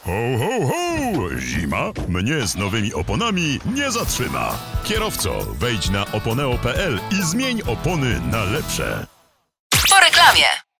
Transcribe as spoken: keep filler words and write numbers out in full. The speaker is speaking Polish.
Ho, ho, ho! Zima mnie z nowymi oponami nie zatrzyma. Kierowco, wejdź na oponeo kropka pe el i zmień opony na lepsze. Po reklamie.